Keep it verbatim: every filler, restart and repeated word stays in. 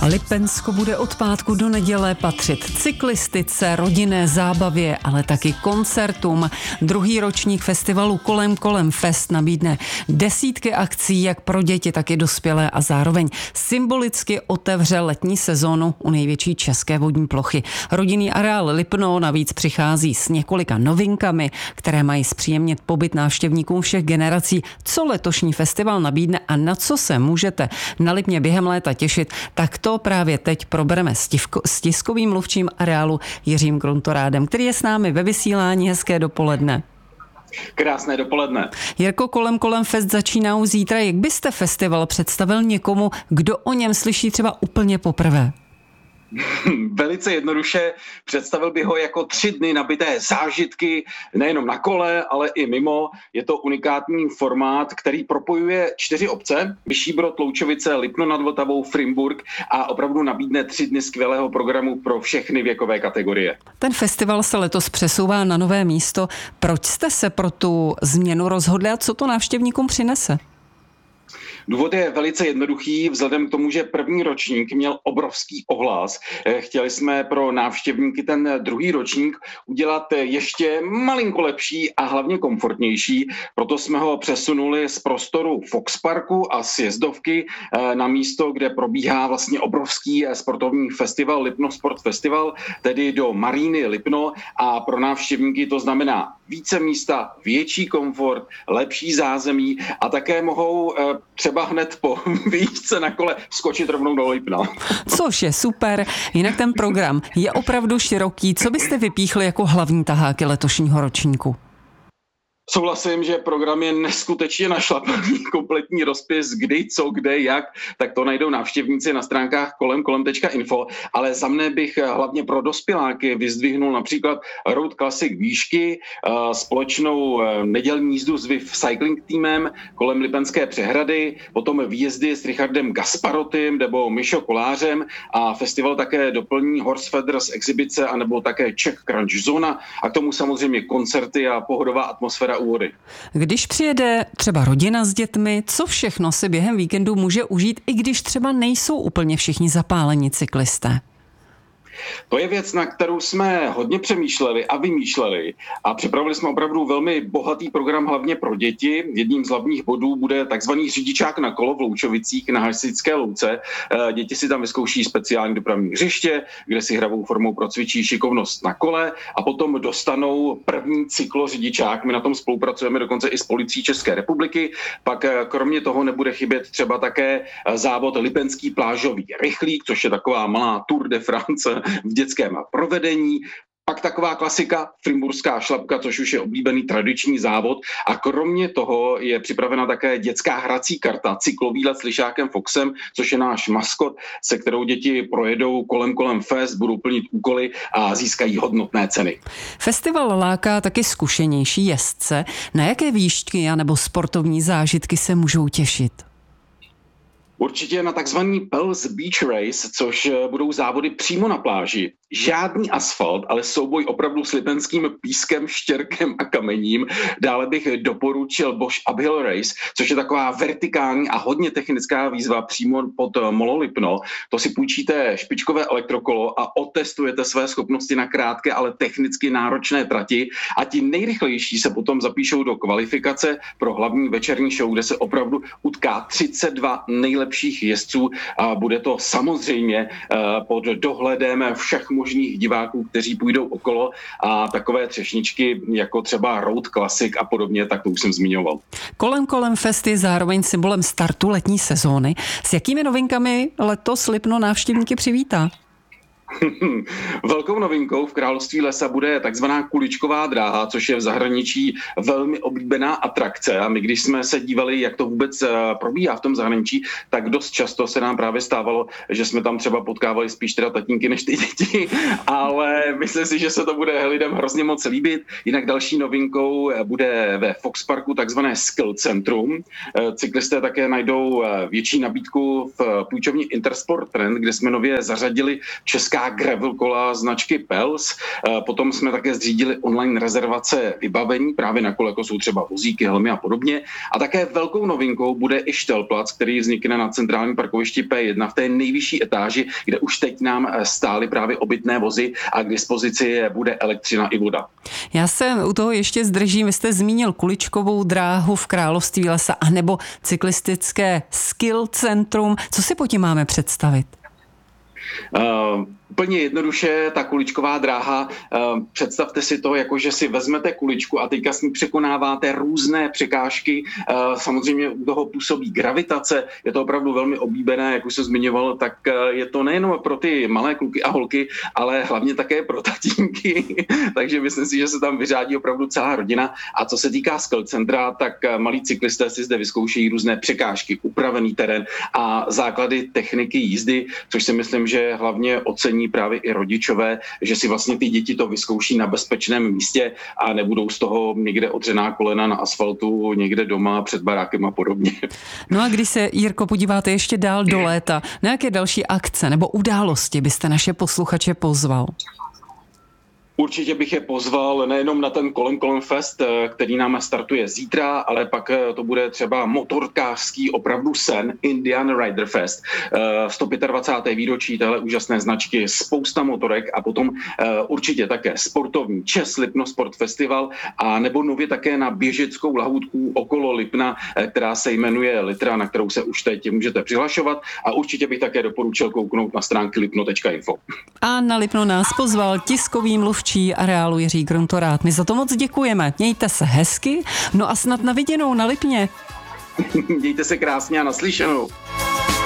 Lipensko bude od pátku do neděle patřit cyklistice, rodinné zábavě, ale taky koncertům. Druhý ročník festivalu Kolem kolem fest nabídne desítky akcí jak pro děti, tak i dospělé a zároveň symbolicky otevře letní sezónu u největší české vodní plochy. Rodinný areál Lipno navíc přichází s několika novinkami, které mají zpříjemnit pobyt návštěvníkům všech generací. Co letošní festival nabídne a na co se můžete na Lipně během léta těšit, tak to právě teď probereme s, tivko, s tiskovým mluvčím areálu Jiřím Gruntorádem, který je s námi ve vysílání. Hezké dopoledne. Krásné dopoledne. Jirko, kolem kolem fest začíná už zítra. Jak byste festival představil někomu, kdo o něm slyší třeba úplně poprvé? Velice jednoduše představil bych ho jako tři dny nabité zážitky, nejenom na kole, ale i mimo. Je to unikátní formát, který propojuje čtyři obce, Vyšší Brod, Loučovice, Lipno nad Vltavou, Frimburk a opravdu nabídne tři dny skvělého programu pro všechny věkové kategorie. Ten festival se letos přesouvá na nové místo. Proč jste se pro tu změnu rozhodli a co to návštěvníkům přinese? Důvod je velice jednoduchý, vzhledem k tomu, že první ročník měl obrovský ohlas. Chtěli jsme pro návštěvníky ten druhý ročník udělat ještě malinko lepší a hlavně komfortnější. Proto jsme ho přesunuli z prostoru Fox Parku a sjezdovky na místo, kde probíhá vlastně obrovský sportovní festival Lipno Sport Festival, tedy do Maríny Lipno, a pro návštěvníky to znamená více místa, větší komfort, lepší zázemí a také mohou třeba hned po výšce na kole skočit rovnou do Lipna. Což je super. Jinak ten program je opravdu široký. Co byste vypíchli jako hlavní taháky letošního ročníku? Souhlasím, že program je neskutečně našlapaný, kompletní rozpis, kdy, co, kde, jak, tak to najdou návštěvníci na stránkách kolem kolem tečka info, ale za mne bych hlavně pro dospěláky vyzdvihnul například Road Classic výšky, společnou nedělní jízdu s Viv Cycling týmem kolem Lipenské přehrady, potom výjezdy s Richardem Gasparotym nebo Mišo Kolářem a festival také doplní Horse Feathers exibice anebo také Czech Crunch Zona a k tomu samozřejmě koncerty a pohodová atmosféra u vody. Když přijede třeba rodina s dětmi, co všechno si během víkendu může užít, i když třeba nejsou úplně všichni zapálení cyklisté? To je věc, na kterou jsme hodně přemýšleli a vymýšleli a připravili jsme opravdu velmi bohatý program hlavně pro děti. Jedním z hlavních bodů bude takzvaný řidičák na kolo v Loučovicích na Hasičské louce. Děti si tam vyzkouší speciální dopravní hřiště, kde si hravou formou procvičí šikovnost na kole a potom dostanou první cyklořidičák. My na tom spolupracujeme dokonce i s policií České republiky. Pak kromě toho nebude chybět třeba také závod Lipenský plážový rychlík, což je taková malá Tour de France v dětském provedení. Pak taková klasika, frimburská šlapka, což už je oblíbený tradiční závod. A kromě toho je připravena také dětská hrací karta, cyklový let s lišákem Foxem, což je náš maskot, se kterou děti projedou kolem kolem fest, budou plnit úkoly a získají hodnotné ceny. Festival láká taky zkušenější jezdce. Na jaké výšky anebo sportovní zážitky se můžou těšit? Určitě na takzvaný Pels Beach Race, což budou závody přímo na pláži. Žádný asfalt, ale souboj opravdu s lipenským pískem, štěrkem a kamením. Dále bych doporučil Bosch Uphill Race, což je taková vertikální a hodně technická výzva přímo pod Molo Lipno. To si půjčíte špičkové elektrokolo a otestujete své schopnosti na krátké, ale technicky náročné trati a ti nejrychlejší se potom zapíšou do kvalifikace pro hlavní večerní show, kde se opravdu utká třicet dva nejlepších jezdců a bude to samozřejmě pod dohledem všech možných diváků, kteří půjdou okolo a takové třešničky jako třeba Road Classic a podobně, tak to už jsem zmiňoval. Kolem kolem fest je zároveň symbolem startu letní sezóny. S jakými novinkami letos Lipno návštěvníky přivítá? Velkou novinkou v Království lesa bude takzvaná kuličková dráha, což je v zahraničí velmi oblíbená atrakce. A my, když jsme se dívali, jak to vůbec probíhá v tom zahraničí, tak dost často se nám právě stávalo, že jsme tam třeba potkávali spíš teda tatínky než ty děti, ale myslím si, že se to bude lidem hrozně moc líbit. Jinak další novinkou bude ve Fox Parku takzvané Skill Centrum. Cyklisté také najdou větší nabídku v půjčovně Intersport Trend, kde jsme nově zařadili česká klasická gravel kola značky Pels. Potom jsme také zřídili online rezervace vybavení právě na kole, jako jsou třeba vozíky, helmy a podobně. A také velkou novinkou bude i štelplac, který vznikne na centrálním parkovišti P jedna v té nejvyšší etáži, kde už teď nám stály právě obytné vozy a k dispozici bude elektřina i voda. Já se u toho ještě zdržím. Vy jste zmínil kuličkovou dráhu v Království lesa anebo cyklistické skill centrum. Co si po tím máme představit? Uh, úplně jednoduše ta kuličková dráha, uh, představte si to, jako že si vezmete kuličku a teďka s ní překonáváte různé překážky, uh, samozřejmě u toho působí gravitace, je to opravdu velmi oblíbené, jak už se zmiňoval, tak uh, je to nejenom pro ty malé kluky a holky, ale hlavně také pro tatínky, takže myslím si, že se tam vyřádí opravdu celá rodina. A co se týká skill centra, tak uh, malí cyklisté si zde vyzkoušejí různé překážky, upravený terén a základy techniky jízdy, což si myslím, že hlavně ocení právě i rodičové, že si vlastně ty děti to vyzkouší na bezpečném místě a nebudou z toho někde odřená kolena na asfaltu, někde doma, před barákem a podobně. No a když se, Jirko, podíváte ještě dál do léta, na jaké další akce nebo události byste naše posluchače pozval? Určitě bych je pozval nejenom na ten Kolem kolem fest, který nám startuje zítra, ale pak to bude třeba motorkářský opravdu sen Indian Rider Fest. sto dvacáté pátého výročí téhle úžasné značky, spousta motorek a potom určitě také sportovní Čes Lipno Sport Festival a nebo nově také na běžeckou lahůdku okolo Lipna, která se jmenuje Litra, na kterou se už teď můžete přihlašovat a určitě bych také doporučil kouknout na stránky lipno tečka info. A na Lipno nás pozval tiskový mluvčí areálu Jiří Gruntorát. My za to moc děkujeme. Mějte se hezky, no a snad na viděnou na Lipně. Mějte se krásně a naslyšenou.